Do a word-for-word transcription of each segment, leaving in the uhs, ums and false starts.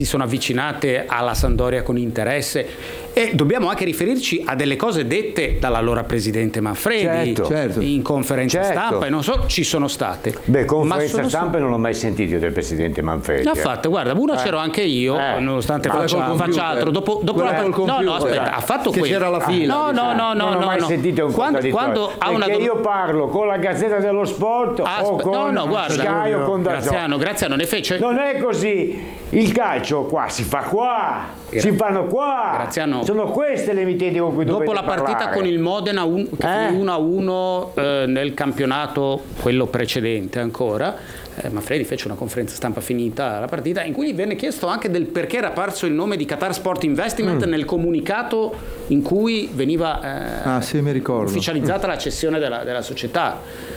si sono avvicinate alla Sampdoria con interesse, e dobbiamo anche riferirci a delle cose dette dall'allora presidente Manfredi, certo, certo. in conferenza certo. stampa, e non so, ci sono state. Beh, conferenza sono... stampa non l'ho mai sentito del presidente Manfredi. L'ha fatta, guarda, una eh. c'ero anche io, eh. nonostante Ma faccia, faccia altro. Dopo, dopo la... No, no, aspetta, ha fatto che quello. c'era la fila. No, no, no, no, non ho no, mai no. sentito un quando, contraddittorio. quando ha una Perché dom- io parlo con la Gazzetta dello Sport Aspe- o con no, no, guarda, Sky o con Dazzone. Graziano, Graziano ne fece. Non è così. Il calcio qua si fa qua, Gra- si fanno qua. Graziano, sono queste le emittenti con cui dopo dovete la partita parlare. con il Modena, un, che Eh? fu uno a uno eh, nel campionato, quello precedente ancora, eh, Manfredi fece una conferenza stampa finita la partita, in cui gli venne chiesto anche del perché era apparso il nome di Qatar Sport Investment mm. nel comunicato in cui veniva eh, ah, sì, mi ricordo. ufficializzata la cessione della, della società.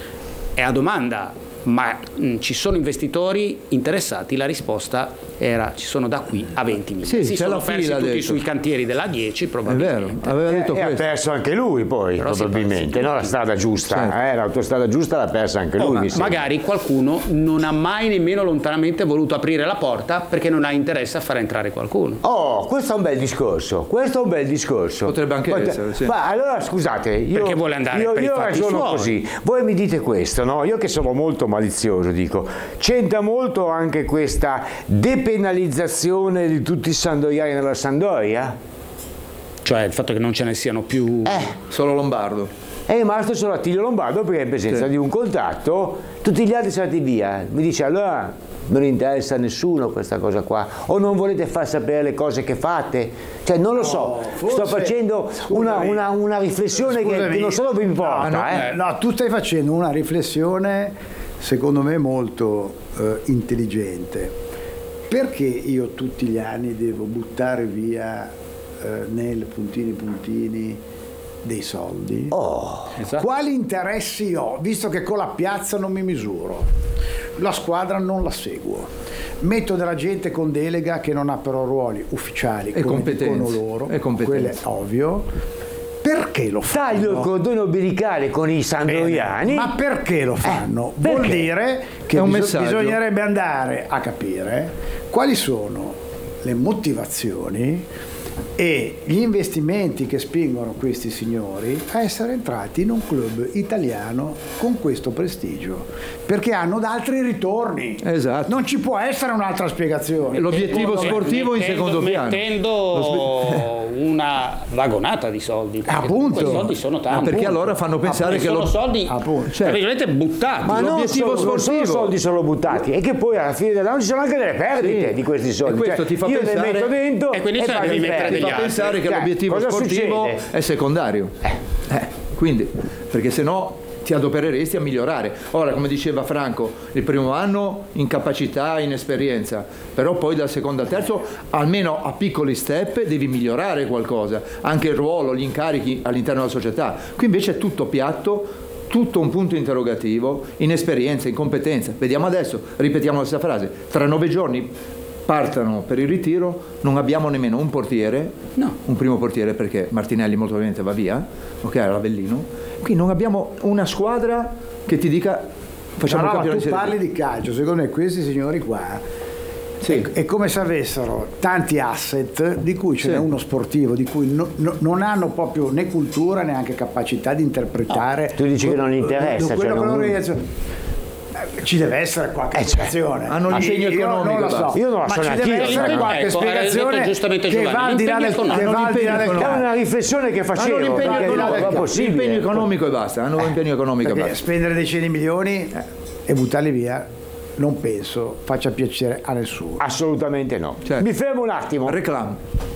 E a domanda: ma mh, ci sono investitori interessati? La risposta era: ci sono da qui a venti milioni. Sì, si sono persi tutti detto. sui cantieri della dieci, È probabilmente. vero, aveva detto e, e ha questo. perso anche lui poi, Però probabilmente, no? La strada giusta, certo. eh, l'autostrada giusta l'ha persa anche lui. Oh, mi ma magari qualcuno non ha mai nemmeno lontanamente voluto aprire la porta perché non ha interesse a far entrare qualcuno. Oh, questo è un bel discorso, questo è un bel discorso. Potrebbe anche Potre... essere, sì. Ma allora scusate, io, Perché vuole andare io, per i io fatti ragiono suoi. così, voi mi dite questo, no? Io che sono molto malizioso dico, c'entra molto anche questa depenalizzazione di tutti i sandoriani nella Sampdoria? Cioè il fatto che non ce ne siano più. Eh, Solo Lombardo. è rimasto solo Attilio Lombardo perché è in presenza Sì. di un contratto, tutti gli altri sono andati via. Mi dice allora non interessa a nessuno questa cosa qua, o non volete far sapere le cose che fate? Cioè non lo so, forse- sto facendo una, scusami. una, una riflessione che, Scusami. che non solo vi importa. No, no, eh. eh, no, tu stai facendo una riflessione secondo me molto eh, intelligente. Perché io tutti gli anni devo buttare via eh, nel puntini puntini dei soldi? Oh, Esatto. Quali interessi ho, visto che con la piazza non mi misuro, la squadra non la seguo, metto della gente con delega che non ha però ruoli ufficiali E come competenze. dicono loro, E competenze. quello è ovvio. Perché lo fanno? taglio il cordone ombelicale con i Bene, sandoriani. ma perché lo fanno? Eh, Vuol perché? dire che È un bis- messaggio. bisognerebbe andare a capire quali sono le motivazioni e gli investimenti che spingono questi signori a essere entrati in un club italiano con questo prestigio, perché hanno da altri ritorni. Esatto. Non ci può essere un'altra spiegazione. L'obiettivo Eh, sportivo in mettendo- secondo piano. mettendo una vagonata di soldi, perché Appunto. quei soldi sono tanti. Ma perché allora fanno pensare che sono lo- soldi Appunto. Certo. praticamente buttati. Ma non l'obiettivo solo, non solo sportivo. soldi sono buttati, e che poi alla fine dell'anno ci sono anche delle perdite Sì. di questi soldi. E questo Cioè, ti fa io pensare- ne metto dentro E quindi ce la poi devi mi mettere perdi. Ti degli fa altri. pensare che Cioè, l'obiettivo cosa sportivo succede? è secondario. Eh, quindi, perché se no ti adopereresti a migliorare. Ora, come diceva Franco, il primo anno incapacità, inesperienza, però poi dal secondo al terzo, almeno a piccoli step, devi migliorare qualcosa, anche il ruolo, gli incarichi all'interno della società. Qui invece è tutto piatto, tutto un punto interrogativo, inesperienza, incompetenza. Vediamo adesso, ripetiamo la stessa frase, tra nove giorni partano per il ritiro, non abbiamo nemmeno un portiere, No. un primo portiere perché Martinelli molto probabilmente va via, ok, era l'Avellino, qui non abbiamo una squadra che ti dica facciamo No, il no, campione tu di Serie parli B. di calcio, secondo me questi signori qua Sì. è, è come se avessero tanti asset di cui ce n'è Sì. uno sportivo di cui no- no- non hanno proprio né cultura neanche capacità di interpretare. tu dici che non que- interessa, quello cioè che non- l'organizzazione- Eh, ci deve essere qualche Eh, certo. spiegazione. Hanno l'impegno Io economico, non lo so, basta. Io non la ma so ci neanche deve io, essere eh. qualche Ecco, ha detto spiegazione giustamente che Giovanni, va al di là del, l'impegno che va al di là del economico. È calcio. una riflessione che Hanno facevo, l'impegno perché no, economico, è possibile. l'impegno economico e basta, hanno l'impegno economico e Perché basta. spendere decine di milioni e buttarli via non penso faccia piacere a nessuno. Assolutamente no. Certo. Mi fermo un attimo. Reclamo.